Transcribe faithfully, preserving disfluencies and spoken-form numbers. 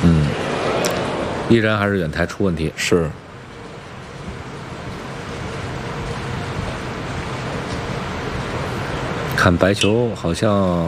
嗯，依然还是远台出问题。 是。 看白球好像